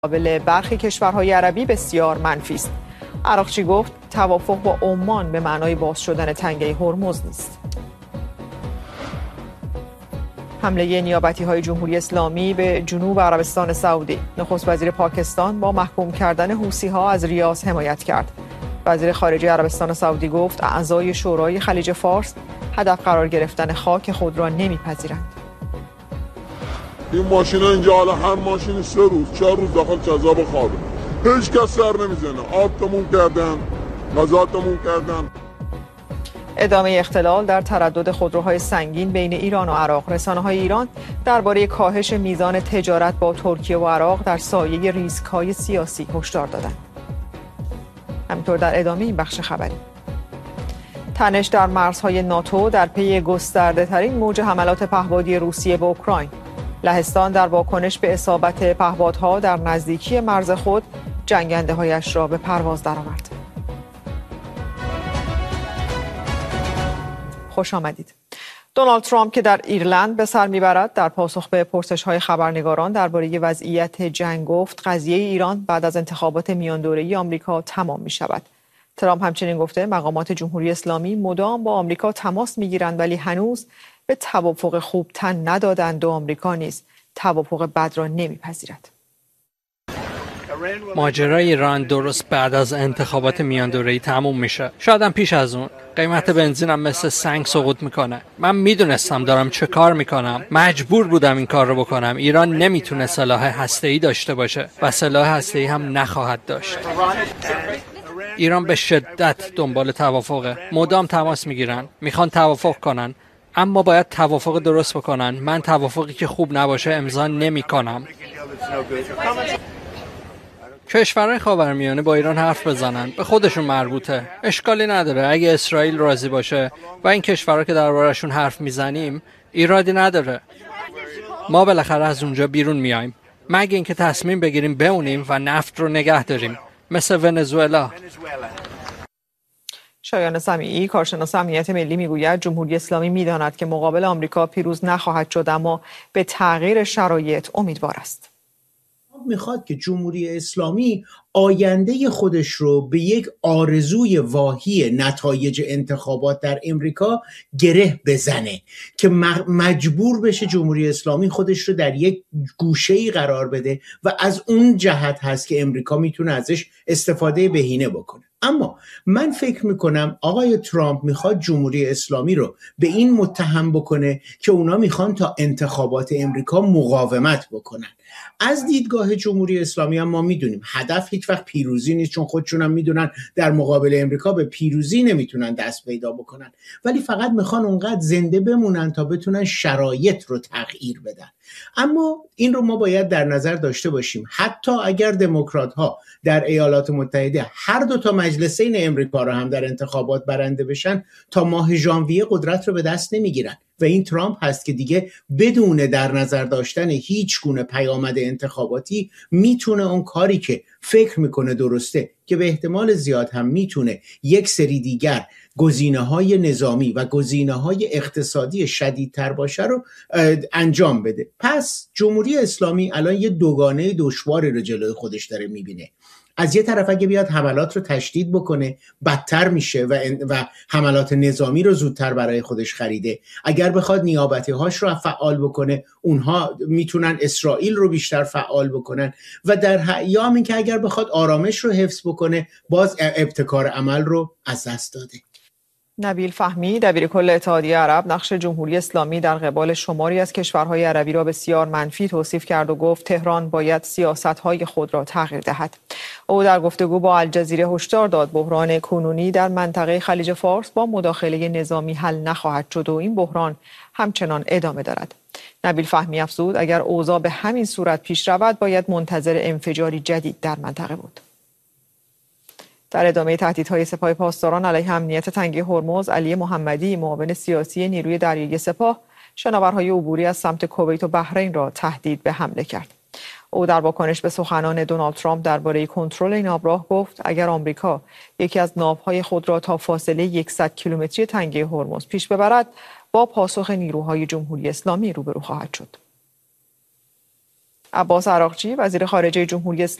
مقابل برخی کشورهای عربی بسیار منفی است. عراقچی گفت توافق با عمان به معنای باز شدن تنگه هرمز نیست. حمله نیابتی‌های جمهوری اسلامی به جنوب عربستان سعودی. نخست وزیر پاکستان با محکوم کردن حوثی‌ها از ریاض حمایت کرد. وزیر خارجه عربستان سعودی گفت اعضای شورای خلیج فارس هدف قرار گرفتن خاک خود را نمی‌پذیرند. این ماشینا اینجا حالا هر ماشین 3 روز 4 روز داخل کذاب خوابه، هیچ کس سر نمیزنه. آبتمون کردن، غذاتمون کردن. ادامه اختلال در تردد خودروهای سنگین بین ایران و عراق. رسانه‌های ایران درباره کاهش میزان تجارت با ترکیه و عراق در سایه ریسک‌های سیاسی هشدار دادند. همینطور در ادامه این بخش خبری، تنش در مرزهای ناتو در پی گسترده‌ترین موج حملات پهپادی روسیه به اوکراین. لهستان در واکنش به اصابت پهپادها در نزدیکی مرز خود جنگنده‌هایش را به پرواز درآورد. خوش آمدید. دونالد ترامپ که در ایرلند به سر میبرد در پاسخ به پرسش‌های خبرنگاران درباره وضعیت جنگ گفت قضیه ایران بعد از انتخابات میاندوره‌ای آمریکا تمام می‌شود. ترامپ همچنین گفته مقامات جمهوری اسلامی مدام با آمریکا تماس می‌گیرند ولی هنوز به توافق خوب تن ندادند و آمریکا نیز توافق بد را نمی‌پذیرد. ماجرای ایران درست بعد از انتخابات میاندوره‌ای تموم میشه. شاید هم پیش از اون. قیمت بنزینم مثل سنگ سقوط میکنه. من میدونستم دارم چه کار میکنم. مجبور بودم این کار رو بکنم. ایران نمیتونه سلاح هسته‌ای داشته باشه و سلاح هسته‌ای هم نخواهد داشت. ایران به شدت دنبال توافقه. مدام تماس میگیرن. میخوان توافق کنن. اما باید توافق درست بکنن. من توافقی که خوب نباشه امضا نمیکنم. کشورهای خاورمیانه با ایران حرف بزنن، به خودشون مربوطه. اشکالی نداره اگه اسرائیل راضی باشه و این کشورها که دربارشون حرف میزنیم ایرادی نداره. ما بالاخره از اونجا بیرون میایم مگه اینکه تصمیم بگیریم بمونیم و نفت رو نگه داریم مثل ونزوئلا. شایان سمیعی کارشناس امنیت ملی میگوید جمهوری اسلامی میداند که مقابل آمریکا پیروز نخواهد شد اما به تغییر شرایط امیدوار است. میخواد که جمهوری اسلامی آینده خودش رو به یک آرزوی واهی نتایج انتخابات در امریکا گره بزنه که مجبور بشه جمهوری اسلامی خودش رو در یک گوشه‌ای قرار بده و از اون جهت هست که امریکا میتونه ازش استفاده بهینه بکنه. اما من فکر میکنم آقای ترامپ میخواد جمهوری اسلامی رو به این متهم بکنه که اونا میخوان تا انتخابات امریکا مقاومت بکنن. از دیدگاه جمهوری اسلامی هم ما میدونیم هدف هیچ وقت پیروزی نیست، چون خودشون هم میدونن در مقابل امریکا به پیروزی نمیتونن دست پیدا بکنن، ولی فقط میخوان اونقدر زنده بمونن تا بتونن شرایط رو تغییر بدن. اما این رو ما باید در نظر داشته باشیم حتی اگر دموکرات ها در ایالات متحده هر دو تا مجلسین امریکا رو هم در انتخابات برنده بشن تا ماه ژانویه قدرت رو به دست نمیگیرن و این ترامپ هست که دیگه بدون در نظر داشتن هیچ گونه پیامد انتخاباتی میتونه اون کاری که فکر میکنه درسته که به احتمال زیاد هم میتونه یک سری دیگر گزینه‌های نظامی و گزینه‌های اقتصادی شدیدتر باشه رو انجام بده. پس جمهوری اسلامی الان یه دوگانه دشواری رو جلوی خودش داره میبینه. از یه طرف اگه بیاد حملات رو تشدید بکنه بدتر میشه و حملات نظامی رو زودتر برای خودش خریده. اگر بخواد نیابتی هاش رو فعال بکنه اونها میتونن اسرائیل رو بیشتر فعال بکنن و در ایام این که اگر بخواد آرامش رو حفظ بکنه باز ابتکار عمل رو از دست داده. نبیل فهمی دبیرکل اتحادیه عرب نقش جمهوری اسلامی در قبال شماری از کشورهای عربی را بسیار منفی توصیف کرد و گفت تهران باید سیاست‌های خود را تغییر دهد. او در گفتگو با الجزیره هشدار داد بحران کنونی در منطقه خلیج فارس با مداخله نظامی حل نخواهد شد و این بحران همچنان ادامه دارد. نبیل فهمی افزود اگر اوضاع به همین صورت پیش رود باید منتظر انفجاری جدید در منطقه بود. در ادامه تهدیدهای سپاه پاسداران علیه امنیت تنگه هرمز، علی محمدی معاون سیاسی نیروی دریایی سپاه شناورهای عبوری از سمت کویت و بحرین را تهدید به حمله کرد. او در واکنش به سخنان دونالد ترامپ درباره کنترل این آبراه گفت اگر آمریکا یکی از ناوهای خود را تا فاصله 100 کیلومتری تنگه هرمز پیش ببرد با پاسخ نیروهای جمهوری اسلامی روبرو خواهد شد. عباس عراقچی وزیر خارجه جمهوری اسلامی